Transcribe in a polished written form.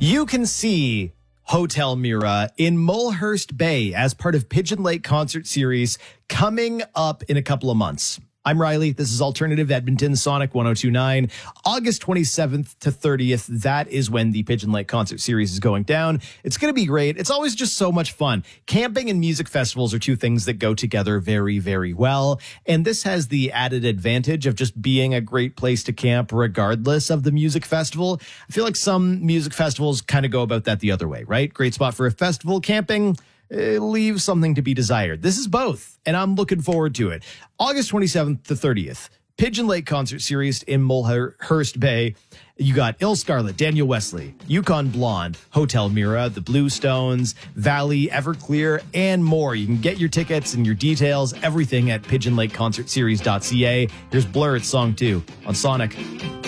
You can see Hotel Mira in Mulhurst Bay as part of Pigeon Lake Concert Series coming up in a couple of months. I'm Riley. This is Alternative Edmonton Sonic 102.9. August 27th to 30th. That is when the Pigeon Lake Concert Series is going down. It's going to be great. It's always just so much fun. Camping and music festivals are two things that go together very, very well. And this has the added advantage of just being a great place to camp regardless of the music festival. I feel like some music festivals kind of go about that the other way, right? Great spot for a festival. Camping leaves something to be desired. This is both, and I'm looking forward to it. August 27th to 30th, Pigeon Lake Concert Series in Mulhurst Bay. You got Ill Scarlet, Daniel Wesley, Yukon Blonde, Hotel Mira, The Bluestones, Valley, Everclear, and more. You can get your tickets and your details, everything at pigeonlakeconcertseries.ca. Here's Blur, it's song 2 on Sonic.